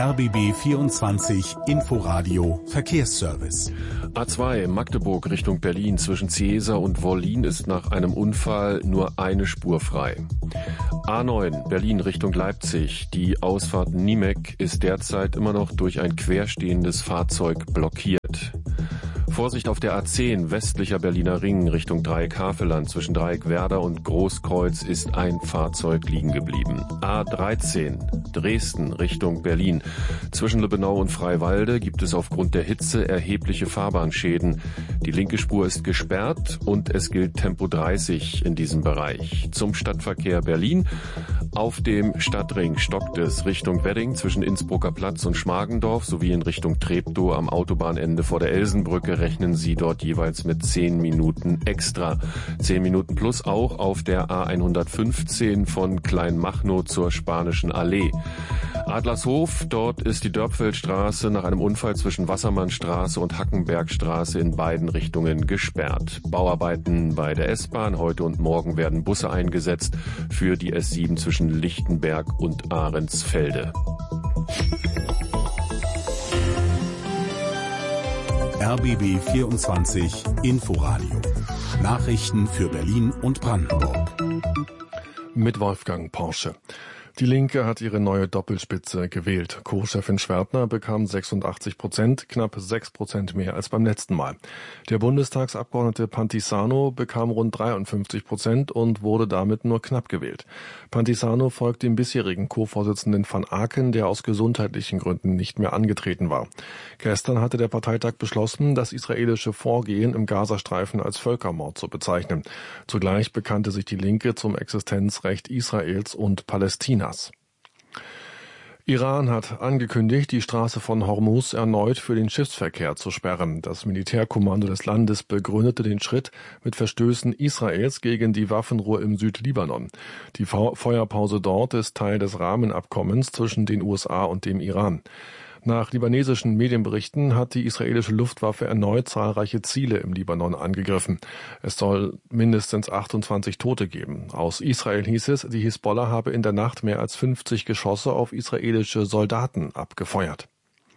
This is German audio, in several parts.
RBB 24 Inforadio Verkehrsservice. A2 Magdeburg Richtung Berlin zwischen Ciesa und Wollin ist nach einem Unfall nur eine Spur frei. A9 Berlin Richtung Leipzig. Die Ausfahrt Niemek ist derzeit immer noch durch ein querstehendes Fahrzeug blockiert. Vorsicht auf der A10 westlicher Berliner Ring Richtung Dreieck Havelland. Zwischen Dreieck Werder und Großkreuz ist ein Fahrzeug liegen geblieben. A13 Dresden Richtung Berlin. Zwischen Lübbenau und Freiwalde gibt es aufgrund der Hitze erhebliche Fahrbahnschäden. Die linke Spur ist gesperrt und es gilt Tempo 30 in diesem Bereich. Zum Stadtverkehr Berlin. Auf dem Stadtring stockt es Richtung Wedding zwischen Innsbrucker Platz und Schmargendorf sowie in Richtung Treptow am Autobahnende vor der Elsenbrücke rechnen Sie dort jeweils mit 10 Minuten extra. 10 Minuten plus auch auf der A115 von Kleinmachnow zur Spanischen Allee. Adlershof, dort ist die Dörpfeldstraße nach einem Unfall zwischen Wassermannstraße und Hackenbergstraße in beiden Richtungen gesperrt. Bauarbeiten bei der S-Bahn. Heute und morgen werden Busse eingesetzt für die S7 zwischen Lichtenberg und Ahrensfelde. RBB 24 Inforadio. Nachrichten für Berlin und Brandenburg. Mit Wolfgang Porsche. Die Linke hat ihre neue Doppelspitze gewählt. Co-Chefin Schwertner bekam 86%, knapp 6% mehr als beim letzten Mal. Der Bundestagsabgeordnete Pantisano bekam rund 53% und wurde damit nur knapp gewählt. Pantisano folgt dem bisherigen Co-Vorsitzenden van Aken, der aus gesundheitlichen Gründen nicht mehr angetreten war. Gestern hatte der Parteitag beschlossen, das israelische Vorgehen im Gazastreifen als Völkermord zu bezeichnen. Zugleich bekannte sich die Linke zum Existenzrecht Israels und Palästinas. Iran hat angekündigt, die Straße von Hormuz erneut für den Schiffsverkehr zu sperren. Das Militärkommando des Landes begründete den Schritt mit Verstößen Israels gegen die Waffenruhe im Südlibanon. Die Feuerpause dort ist Teil des Rahmenabkommens zwischen den USA und dem Iran. Nach libanesischen Medienberichten hat die israelische Luftwaffe erneut zahlreiche Ziele im Libanon angegriffen. Es soll mindestens 28 Tote geben. Aus Israel hieß es, die Hisbollah habe in der Nacht mehr als 50 Geschosse auf israelische Soldaten abgefeuert.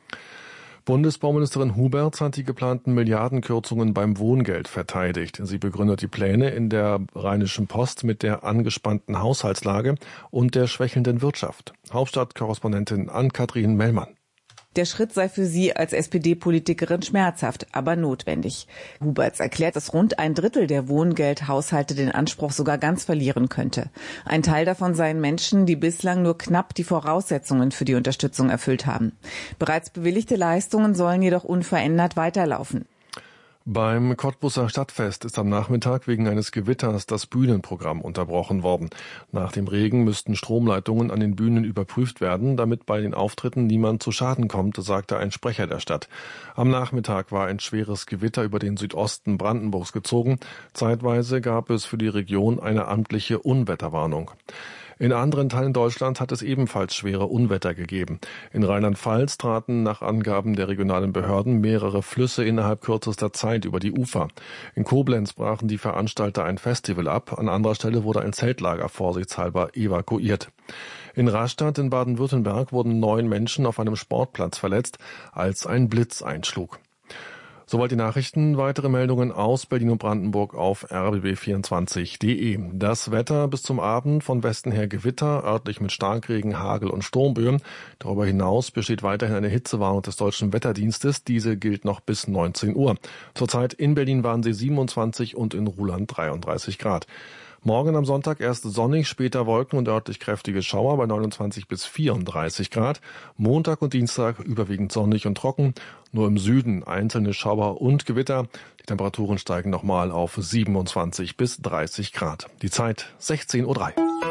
Bundesbauministerin Huberts hat die geplanten Milliardenkürzungen beim Wohngeld verteidigt. Sie begründet die Pläne in der Rheinischen Post mit der angespannten Haushaltslage und der schwächelnden Wirtschaft. Hauptstadtkorrespondentin Ann-Kathrin Mellmann. Der Schritt sei für sie als SPD-Politikerin schmerzhaft, aber notwendig. Huberts erklärt, dass rund ein Drittel der Wohngeldhaushalte den Anspruch sogar ganz verlieren könnte. Ein Teil davon seien Menschen, die bislang nur knapp die Voraussetzungen für die Unterstützung erfüllt haben. Bereits bewilligte Leistungen sollen jedoch unverändert weiterlaufen. Beim Cottbuser Stadtfest ist am Nachmittag wegen eines Gewitters das Bühnenprogramm unterbrochen worden. Nach dem Regen müssten Stromleitungen an den Bühnen überprüft werden, damit bei den Auftritten niemand zu Schaden kommt, sagte ein Sprecher der Stadt. Am Nachmittag war ein schweres Gewitter über den Südosten Brandenburgs gezogen. Zeitweise gab es für die Region eine amtliche Unwetterwarnung. In anderen Teilen Deutschlands hat es ebenfalls schwere Unwetter gegeben. In Rheinland-Pfalz traten nach Angaben der regionalen Behörden mehrere Flüsse innerhalb kürzester Zeit über die Ufer. In Koblenz brachen die Veranstalter ein Festival ab. An anderer Stelle wurde ein Zeltlager vorsichtshalber evakuiert. In Rastatt in Baden-Württemberg wurden 9 Menschen auf einem Sportplatz verletzt, als ein Blitz einschlug. Soweit die Nachrichten. Weitere Meldungen aus Berlin und Brandenburg auf rbb24.de. Das Wetter bis zum Abend von Westen her Gewitter, örtlich mit Starkregen, Hagel und Sturmböen. Darüber hinaus besteht weiterhin eine Hitzewarnung des Deutschen Wetterdienstes. Diese gilt noch bis 19 Uhr. Zurzeit in Berlin waren sie 27 und in Ruhland 33 Grad. Morgen am Sonntag erst sonnig, später Wolken und örtlich kräftige Schauer bei 29 bis 34 Grad. Montag und Dienstag überwiegend sonnig und trocken. Nur im Süden einzelne Schauer und Gewitter. Die Temperaturen steigen nochmal auf 27 bis 30 Grad. Die Zeit 16:03 Uhr.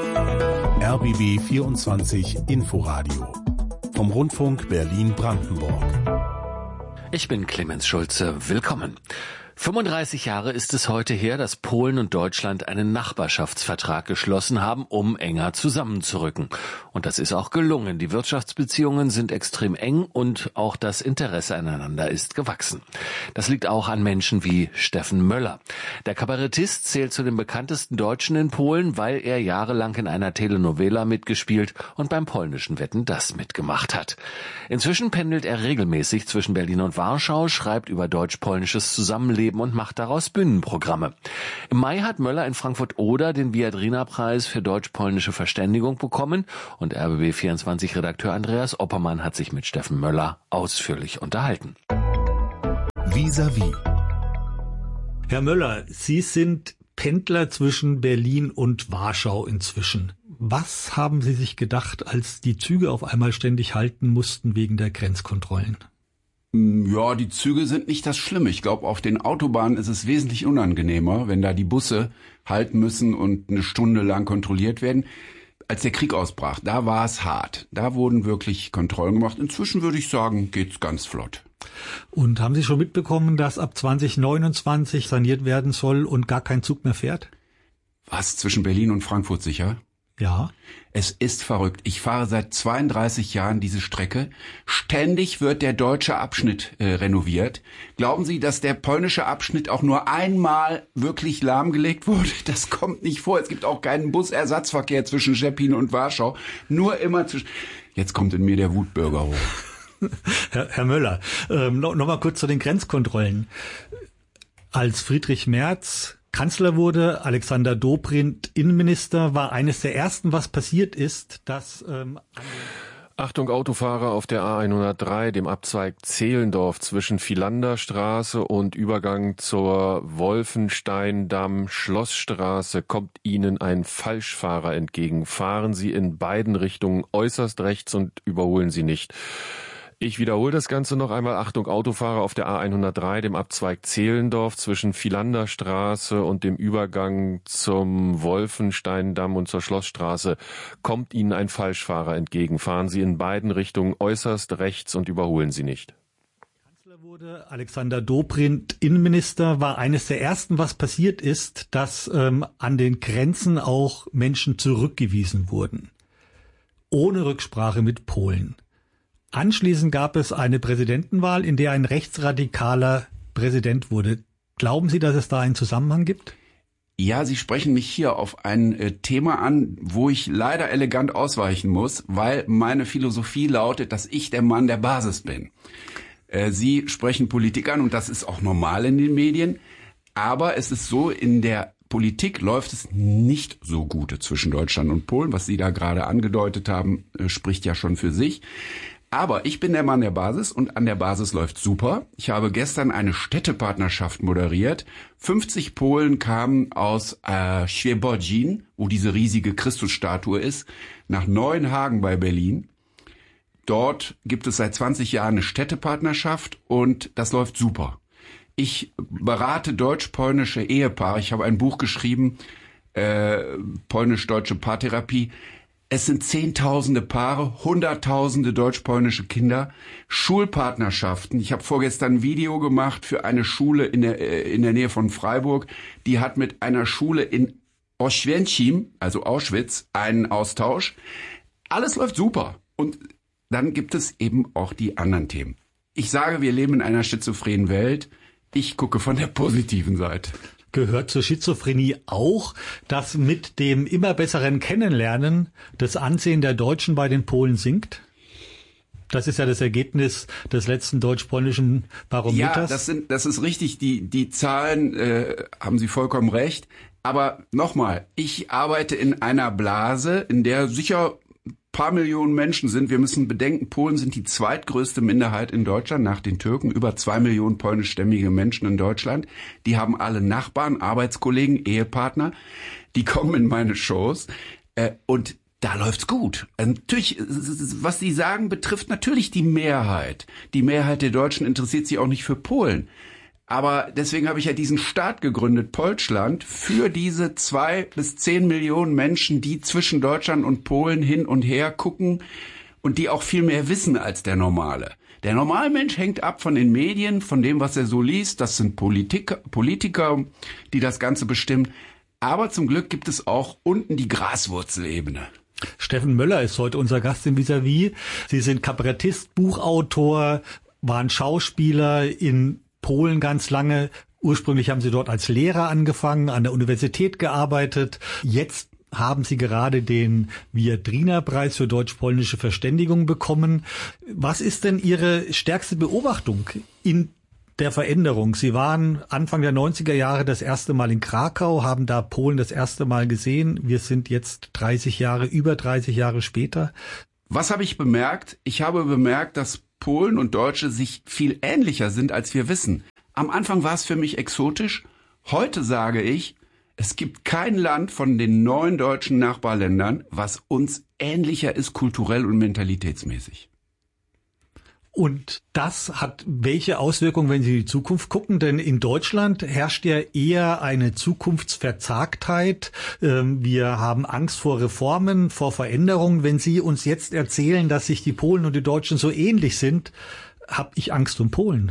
RBB 24 Inforadio. Vom Rundfunk Berlin-Brandenburg. Ich bin Clemens Schulze. Willkommen. 35 Jahre ist es heute her, dass Polen und Deutschland einen Nachbarschaftsvertrag geschlossen haben, um enger zusammenzurücken. Und das ist auch gelungen. Die Wirtschaftsbeziehungen sind extrem eng und auch das Interesse aneinander ist gewachsen. Das liegt auch an Menschen wie Steffen Möller. Der Kabarettist zählt zu den bekanntesten Deutschen in Polen, weil er jahrelang in einer Telenovela mitgespielt und beim polnischen Wetten, das mitgemacht hat. Inzwischen pendelt er regelmäßig zwischen Berlin und Warschau, schreibt über deutsch-polnisches Zusammenleben und macht daraus Bühnenprogramme. Im Mai hat Möller in Frankfurt-Oder den Viadrina-Preis für deutsch-polnische Verständigung bekommen und RBB24-Redakteur Andreas Oppermann hat sich mit Steffen Möller ausführlich unterhalten. Vis-à-vis. Herr Möller, Sie sind Pendler zwischen Berlin und Warschau inzwischen. Was haben Sie sich gedacht, als die Züge auf einmal ständig halten mussten wegen der Grenzkontrollen? Ja, die Züge sind nicht das Schlimme. Ich glaube, auf den Autobahnen ist es wesentlich unangenehmer, wenn da die Busse halten müssen und eine Stunde lang kontrolliert werden. Als der Krieg ausbrach, da war es hart. Da wurden wirklich Kontrollen gemacht. Inzwischen würde ich sagen, geht's ganz flott. Und haben Sie schon mitbekommen, dass ab 2029 saniert werden soll und gar kein Zug mehr fährt? Was, zwischen Berlin und Frankfurt sicher? Ja. Es ist verrückt. Ich fahre seit 32 Jahren diese Strecke. Ständig wird der deutsche Abschnitt renoviert. Glauben Sie, dass der polnische Abschnitt auch nur einmal wirklich lahmgelegt wurde? Das kommt nicht vor. Es gibt auch keinen Busersatzverkehr zwischen Szczecin und Warschau. Nur immer zwischen... Jetzt kommt in mir der Wutbürger hoch. Herr Möller, noch mal kurz zu den Grenzkontrollen. Als Friedrich Merz Kanzler wurde, Alexander Dobrindt Innenminister, war eines der ersten, was passiert ist, dass... Achtung Autofahrer auf der A103, dem Abzweig Zehlendorf zwischen Vilanderstraße und Übergang zur Wolfensteindamm-Schlossstraße kommt Ihnen ein Falschfahrer entgegen. Fahren Sie in beiden Richtungen äußerst rechts und überholen Sie nicht. Ich wiederhole das Ganze noch einmal. Achtung, Autofahrer auf der A103, dem Abzweig Zehlendorf zwischen Vilanderstraße und dem Übergang zum Wolfensteindamm und zur Schlossstraße kommt Ihnen ein Falschfahrer entgegen. Fahren Sie in beiden Richtungen äußerst rechts und überholen Sie nicht. Kanzler wurde, Alexander Dobrindt Innenminister, war eines der ersten, was passiert ist, dass an den Grenzen auch Menschen zurückgewiesen wurden. Ohne Rücksprache mit Polen. Anschließend gab es eine Präsidentenwahl, in der ein rechtsradikaler Präsident wurde. Glauben Sie, dass es da einen Zusammenhang gibt? Ja, Sie sprechen mich hier auf ein Thema an, wo ich leider elegant ausweichen muss, weil meine Philosophie lautet, dass ich der Mann der Basis bin. Sie sprechen Politik an und das ist auch normal in den Medien, aber es ist so, in der Politik läuft es nicht so gut zwischen Deutschland und Polen. Was Sie da gerade angedeutet haben, spricht ja schon für sich. Aber ich bin der Mann der Basis und an der Basis läuft super. Ich habe gestern eine Städtepartnerschaft moderiert. 50 Polen kamen aus Świebodzin, wo diese riesige Christusstatue ist, nach Neuenhagen bei Berlin. Dort gibt es seit 20 Jahren eine Städtepartnerschaft und das läuft super. Ich berate deutsch-polnische Ehepaare. Ich habe ein Buch geschrieben, polnisch-deutsche Paartherapie. Es sind Zehntausende Paare, Hunderttausende deutsch-polnische Kinder, Schulpartnerschaften. Ich habe vorgestern ein Video gemacht für eine Schule in der Nähe von Freiburg. Die hat mit einer Schule in Oświęcim, also Auschwitz, einen Austausch. Alles läuft super. Und dann gibt es eben auch die anderen Themen. Ich sage, wir leben in einer schizophrenen Welt. Ich gucke von der positiven Seite. Gehört zur Schizophrenie auch, dass mit dem immer besseren Kennenlernen das Ansehen der Deutschen bei den Polen sinkt? Das ist ja das Ergebnis des letzten deutsch-polnischen Barometers. Ja, das ist richtig. Die Zahlen haben Sie vollkommen recht. Aber nochmal, ich arbeite in einer Blase, in der sicher paar Millionen Menschen sind. Wir müssen bedenken, Polen sind die zweitgrößte Minderheit in Deutschland nach den Türken. Über 2 Millionen polnischstämmige Menschen in Deutschland. Die haben alle Nachbarn, Arbeitskollegen, Ehepartner. Die kommen in meine Shows und da läuft's gut. Natürlich, was Sie sagen, betrifft natürlich die Mehrheit. Die Mehrheit der Deutschen interessiert sich auch nicht für Polen. Aber deswegen habe ich ja diesen Staat gegründet, Polschland, für diese 2 bis 10 Millionen Menschen, die zwischen Deutschland und Polen hin und her gucken und die auch viel mehr wissen als der Normale. Der Normalmensch hängt ab von den Medien, von dem, was er so liest. Das sind Politiker, die das Ganze bestimmen. Aber zum Glück gibt es auch unten die Graswurzelebene. Steffen Möller ist heute unser Gast im Vis-à-vis. Sie sind Kabarettist, Buchautor, waren Schauspieler in Polen ganz lange. Ursprünglich haben Sie dort als Lehrer angefangen, an der Universität gearbeitet. Jetzt haben Sie gerade den Viadrina-Preis für deutsch-polnische Verständigung bekommen. Was ist denn Ihre stärkste Beobachtung in der Veränderung? Sie waren Anfang der 90er Jahre das erste Mal in Krakau, haben da Polen das erste Mal gesehen. Wir sind jetzt über 30 Jahre später. Was habe ich bemerkt? Ich habe bemerkt, dass Polen und Deutsche sich viel ähnlicher sind, als wir wissen. Am Anfang war es für mich exotisch. Heute sage ich, es gibt kein Land von den 9 deutschen Nachbarländern, was uns ähnlicher ist kulturell und mentalitätsmäßig. Und das hat welche Auswirkungen, wenn Sie in die Zukunft gucken? Denn in Deutschland herrscht ja eher eine Zukunftsverzagtheit. Wir haben Angst vor Reformen, vor Veränderungen. Wenn Sie uns jetzt erzählen, dass sich die Polen und die Deutschen so ähnlich sind, habe ich Angst um Polen.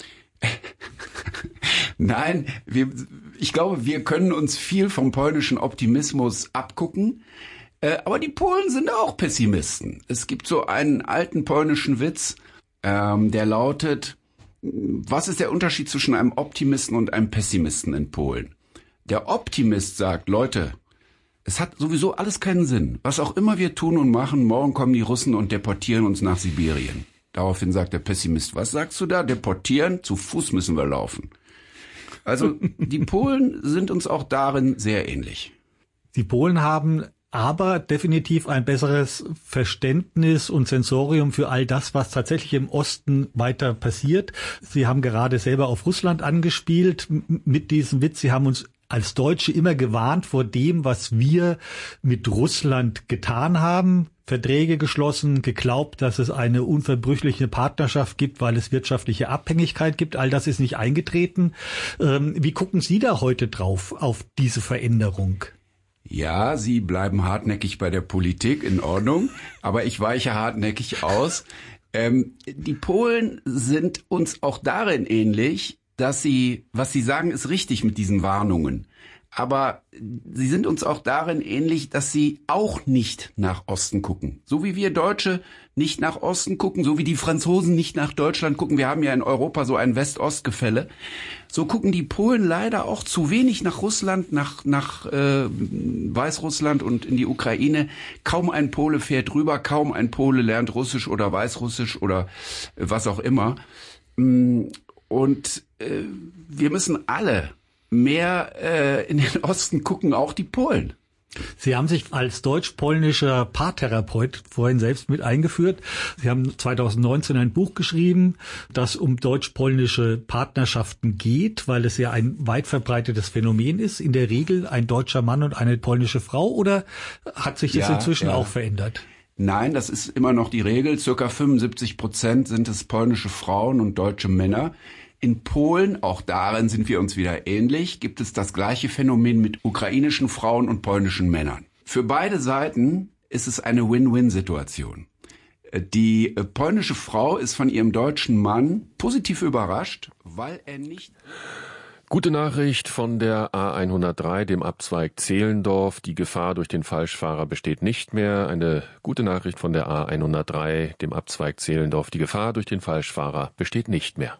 Nein, ich glaube, wir können uns viel vom polnischen Optimismus abgucken. Aber die Polen sind auch Pessimisten. Es gibt so einen alten polnischen Witz, der lautet, was ist der Unterschied zwischen einem Optimisten und einem Pessimisten in Polen? Der Optimist sagt, Leute, es hat sowieso alles keinen Sinn. Was auch immer wir tun und machen, morgen kommen die Russen und deportieren uns nach Sibirien. Daraufhin sagt der Pessimist, was sagst du da? Deportieren? Zu Fuß müssen wir laufen. Also die Polen sind uns auch darin sehr ähnlich. Die Polen haben aber definitiv ein besseres Verständnis und Sensorium für all das, was tatsächlich im Osten weiter passiert. Sie haben gerade selber auf Russland angespielt mit diesem Witz. Sie haben uns als Deutsche immer gewarnt vor dem, was wir mit Russland getan haben. Verträge geschlossen, geglaubt, dass es eine unverbrüchliche Partnerschaft gibt, weil es wirtschaftliche Abhängigkeit gibt. All das ist nicht eingetreten. Wie gucken Sie da heute drauf, auf diese Veränderung? Ja, Sie bleiben hartnäckig bei der Politik, in Ordnung, aber ich weiche hartnäckig aus. Die Polen sind uns auch darin ähnlich, dass was sie sagen, ist richtig mit diesen Warnungen. Aber sie sind uns auch darin ähnlich, dass sie auch nicht nach Osten gucken. So wie wir Deutsche nicht nach Osten gucken, so wie die Franzosen nicht nach Deutschland gucken. Wir haben ja in Europa so ein West-Ost-Gefälle. So gucken die Polen leider auch zu wenig nach Russland, nach Weißrussland und in die Ukraine. Kaum ein Pole fährt rüber, kaum ein Pole lernt Russisch oder Weißrussisch oder was auch immer. Und wir müssen alle mehr in den Osten gucken, auch die Polen. Sie haben sich als deutsch-polnischer Paartherapeut vorhin selbst mit eingeführt. Sie haben 2019 ein Buch geschrieben, das um deutsch-polnische Partnerschaften geht, weil es ja ein weit verbreitetes Phänomen ist. In der Regel ein deutscher Mann und eine polnische Frau, oder hat sich das inzwischen auch verändert? Nein, das ist immer noch die Regel. Circa 75% sind es polnische Frauen und deutsche Männer. In Polen, auch darin sind wir uns wieder ähnlich, gibt es das gleiche Phänomen mit ukrainischen Frauen und polnischen Männern. Für beide Seiten ist es eine Win-Win-Situation. Die polnische Frau ist von ihrem deutschen Mann positiv überrascht, weil er nicht... Gute Nachricht von der A103, dem Abzweig Zehlendorf. Die Gefahr durch den Falschfahrer besteht nicht mehr. Eine gute Nachricht von der A103, dem Abzweig Zehlendorf. Die Gefahr durch den Falschfahrer besteht nicht mehr.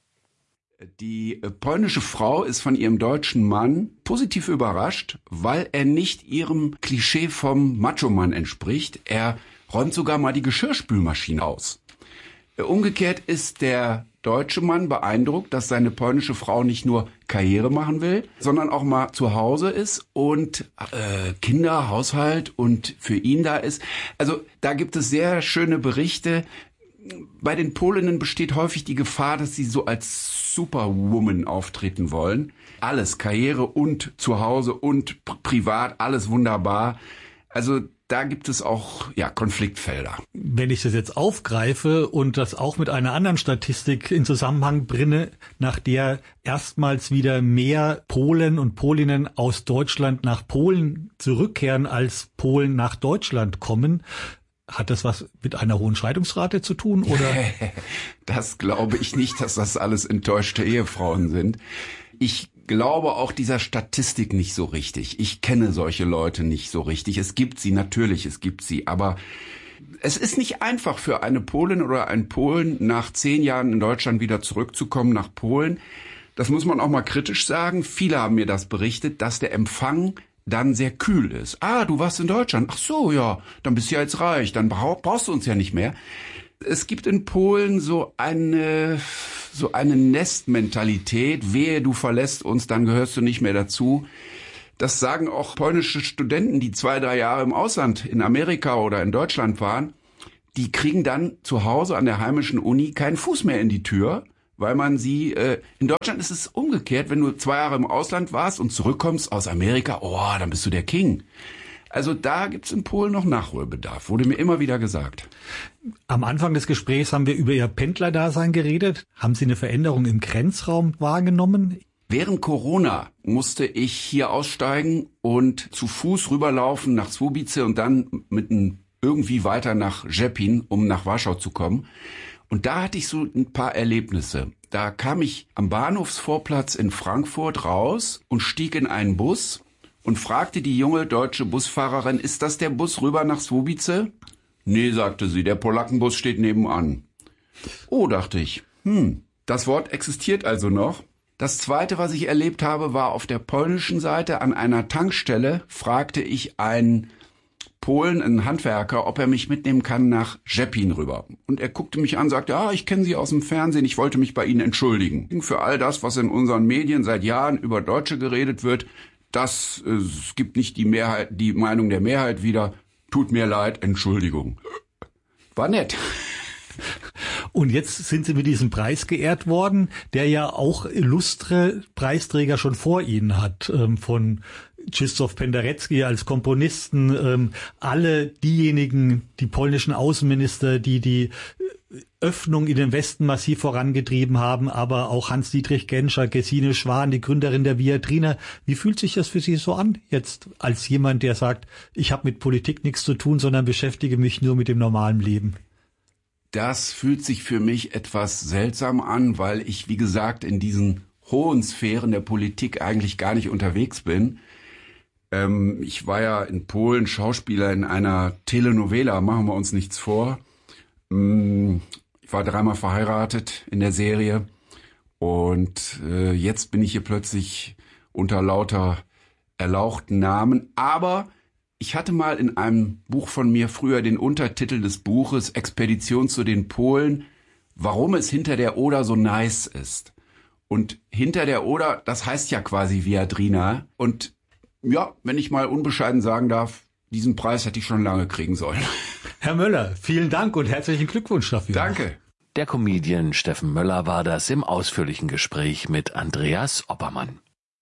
Die polnische Frau ist von ihrem deutschen Mann positiv überrascht, weil er nicht ihrem Klischee vom Macho-Mann entspricht. Er räumt sogar mal die Geschirrspülmaschine aus. Umgekehrt ist der deutsche Mann beeindruckt, dass seine polnische Frau nicht nur Karriere machen will, sondern auch mal zu Hause ist und Kinder, Haushalt und für ihn da ist. Also da gibt es sehr schöne Berichte. Bei den Polinnen besteht häufig die Gefahr, dass sie so als Superwoman auftreten wollen. Alles, Karriere und zu Hause und privat, alles wunderbar. Also da gibt es auch Konfliktfelder. Wenn ich das jetzt aufgreife und das auch mit einer anderen Statistik in Zusammenhang bringe, nach der erstmals wieder mehr Polen und Polinnen aus Deutschland nach Polen zurückkehren, als Polen nach Deutschland kommen, Hat das was mit einer hohen Scheidungsrate zu tun, oder? Das glaube ich nicht, dass das alles enttäuschte Ehefrauen sind. Ich glaube auch dieser Statistik nicht so richtig. Ich kenne solche Leute nicht so richtig. Es gibt sie, natürlich, es gibt sie, aber es ist nicht einfach für eine Polin oder einen Polen nach 10 Jahren in Deutschland wieder zurückzukommen nach Polen. Das muss man auch mal kritisch sagen. Viele haben mir das berichtet, dass der Empfang dann sehr kühl ist. Ah, du warst in Deutschland. Ach so, ja, dann bist du ja jetzt reich, dann brauchst du uns ja nicht mehr. Es gibt in Polen so eine Nestmentalität. Wehe, du verlässt uns, dann gehörst du nicht mehr dazu. Das sagen auch polnische Studenten, die 2-3 Jahre im Ausland, in Amerika oder in Deutschland waren. Die kriegen dann zu Hause an der heimischen Uni keinen Fuß mehr in die Tür, weil man sie, in Deutschland ist es umgekehrt, wenn du 2 Jahre im Ausland warst und zurückkommst aus Amerika, dann bist du der King. Also da gibt's in Polen noch Nachholbedarf, wurde mir immer wieder gesagt. Am Anfang des Gesprächs haben wir über Ihr Pendlerdasein geredet. Haben Sie eine Veränderung im Grenzraum wahrgenommen? Während Corona musste ich hier aussteigen und zu Fuß rüberlaufen nach Słubice und dann irgendwie weiter nach Rzepin, um nach Warschau zu kommen. Und da hatte ich so ein paar Erlebnisse. Da kam ich am Bahnhofsvorplatz in Frankfurt raus und stieg in einen Bus und fragte die junge deutsche Busfahrerin, ist das der Bus rüber nach Słubice? Nee, sagte sie, der Polackenbus steht nebenan. Oh, dachte ich, das Wort existiert also noch. Das Zweite, was ich erlebt habe, war auf der polnischen Seite an einer Tankstelle, fragte ich einen Polen, einen Handwerker, ob er mich mitnehmen kann nach Rzepin rüber. Und er guckte mich an, sagte, ich kenne Sie aus dem Fernsehen, ich wollte mich bei Ihnen entschuldigen. Für all das, was in unseren Medien seit Jahren über Deutsche geredet wird, es gibt nicht die Meinung der Mehrheit wieder. Tut mir leid, Entschuldigung. War nett. Und jetzt sind Sie mit diesem Preis geehrt worden, der ja auch illustre Preisträger schon vor Ihnen hat, von Krzysztof Penderecki als Komponisten, alle diejenigen, die polnischen Außenminister, die Öffnung in den Westen massiv vorangetrieben haben, aber auch Hans-Dietrich Genscher, Gesine Schwan, die Gründerin der Viadrina. Wie fühlt sich das für Sie so an, jetzt als jemand, der sagt, ich habe mit Politik nichts zu tun, sondern beschäftige mich nur mit dem normalen Leben? Das fühlt sich für mich etwas seltsam an, weil ich, wie gesagt, in diesen hohen Sphären der Politik eigentlich gar nicht unterwegs bin. Ich war ja in Polen Schauspieler in einer Telenovela, machen wir uns nichts vor. Ich war 3-mal verheiratet in der Serie und jetzt bin ich hier plötzlich unter lauter erlauchten Namen. Aber ich hatte mal in einem Buch von mir früher den Untertitel des Buches Expedition zu den Polen, warum es hinter der Oder so nice ist. Und hinter der Oder, das heißt ja quasi Viadrina. Und ja, wenn ich mal unbescheiden sagen darf, diesen Preis hätte ich schon lange kriegen sollen. Herr Möller, vielen Dank und herzlichen Glückwunsch dafür. Danke. Der Comedian Steffen Möller war das im ausführlichen Gespräch mit Andreas Oppermann.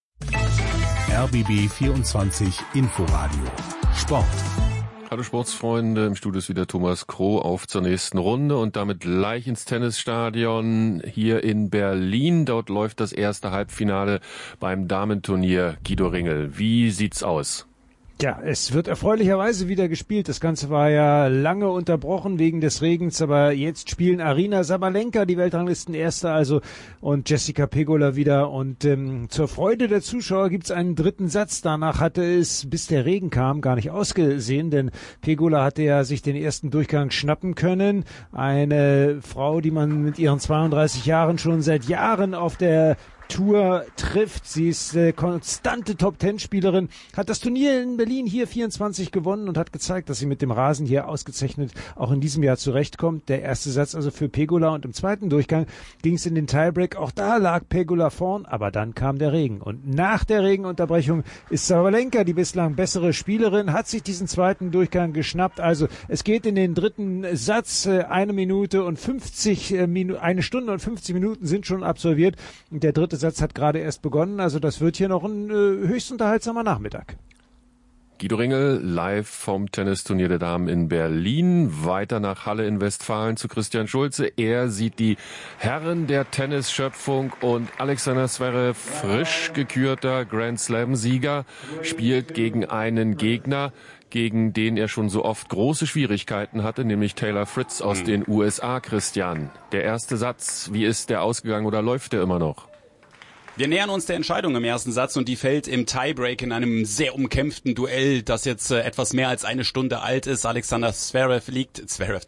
RBB 24 Inforadio Sport. Hallo Sportsfreunde, im Studio ist wieder Thomas Kroh, auf zur nächsten Runde und damit gleich ins Tennisstadion hier in Berlin. Dort läuft das erste Halbfinale beim Damenturnier. Guido Ringel, wie sieht's aus? Ja, es wird erfreulicherweise wieder gespielt. Das Ganze war ja lange unterbrochen wegen des Regens, aber jetzt spielen Aryna Sabalenka, die Weltranglistenerste, also, und Jessica Pegula wieder. Und zur Freude der Zuschauer gibt's einen dritten Satz. Danach hatte es, bis der Regen kam, gar nicht ausgesehen, denn Pegula hatte ja sich den ersten Durchgang schnappen können. Eine Frau, die man mit ihren 32 Jahren schon seit Jahren auf der Tour trifft. Sie ist konstante Top-10-Spielerin, hat das Turnier in Berlin hier 24 gewonnen und hat gezeigt, dass sie mit dem Rasen hier ausgezeichnet auch in diesem Jahr zurechtkommt. Der erste Satz also für Pegula und im zweiten Durchgang ging es in den Tiebreak. Auch da lag Pegula vorn, aber dann kam der Regen. Und nach der Regenunterbrechung ist Sabalenka, die bislang bessere Spielerin, hat sich diesen zweiten Durchgang geschnappt. Also es geht in den dritten Satz, 1 Stunde und 50 Minuten sind schon absolviert. Und der dritte Satz hat gerade erst begonnen, also das wird hier noch ein höchst unterhaltsamer Nachmittag. Guido Ringel, live vom Tennisturnier der Damen in Berlin. Weiter nach Halle in Westfalen zu Christian Schulze. Er sieht die Herren der Tennisschöpfung und Alexander Zverev, frisch gekürter Grand Slam-Sieger, spielt gegen einen Gegner, gegen den er schon so oft große Schwierigkeiten hatte, nämlich Taylor Fritz aus den USA. Christian, der erste Satz, wie ist der ausgegangen oder läuft der immer noch? Wir nähern uns der Entscheidung im ersten Satz und die fällt im Tiebreak in einem sehr umkämpften Duell, das jetzt etwas mehr als eine Stunde alt ist. Alexander Zverev liegt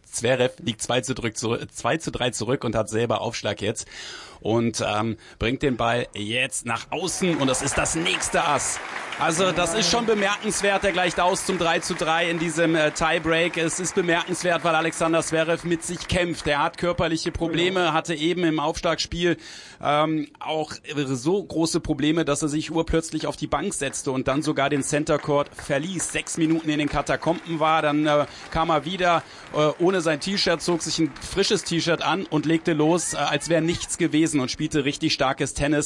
2:3 zurück und hat selber Aufschlag jetzt und bringt den Ball jetzt nach außen und das ist das nächste Ass. Also das ist schon bemerkenswert, er gleicht aus zum 3:3 in diesem Tiebreak. Es ist bemerkenswert, weil Alexander Zverev mit sich kämpft. Er hat körperliche Probleme, hatte eben im Aufschlagspiel auch so große Probleme, dass er sich urplötzlich auf die Bank setzte und dann sogar den Center Court verließ. 6 Minuten in den Katakomben war, dann kam er wieder ohne sein T-Shirt, zog sich ein frisches T-Shirt an und legte los, als wäre nichts gewesen und spielte richtig starkes Tennis.